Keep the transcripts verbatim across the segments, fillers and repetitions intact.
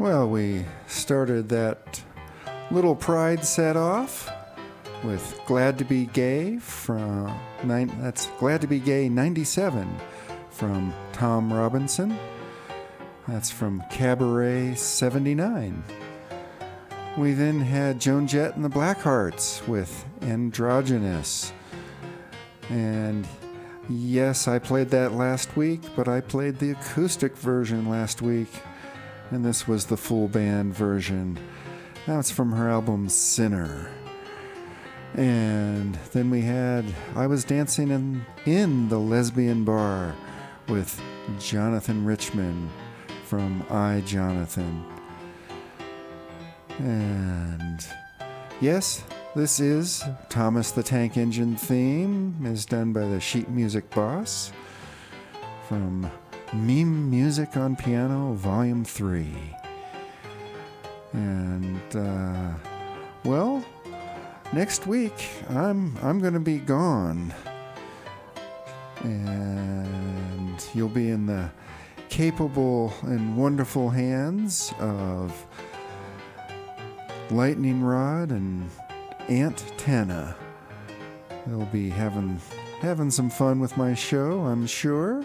Well, we started that little Pride set off with Glad to Be Gay from nine, that's Glad to Be Gay ninety-seven from Tom Robinson. That's from Cabaret seventy-nine. We then had Joan Jett and the Blackhearts with Androgynous. And yes, I played that last week, but I played the acoustic version last week, and this was the full band version. That's from her album Sinner. And then we had I Was Dancing in, in the Lesbian Bar with Jonathan Richman from I, Jonathan. And yes, this is Thomas the Tank Engine theme, is done by the Sheet Music Boss from Meme Music on Piano, Volume three. And, uh, well, next week I'm I'm going to be gone. And you'll be in the capable and wonderful hands of Lightning Rod and Aunt Tana. They'll be having having some fun with my show, I'm sure,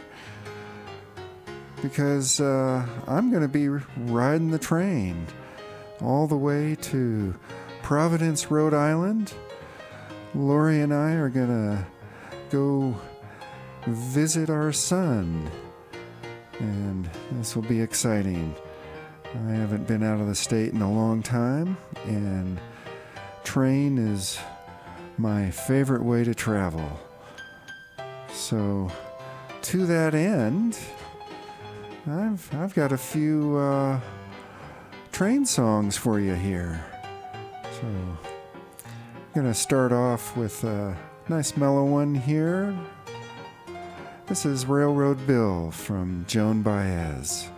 because uh, I'm going to be riding the train all the way to Providence, Rhode Island. Lori and I are going to go visit our son, and this will be exciting. I haven't been out of the state in a long time, and train is my favorite way to travel. So, to that end, I've I've got a few uh, train songs for you here. So, I'm gonna start off with a nice mellow one here. This is Railroad Bill from Joan Baez.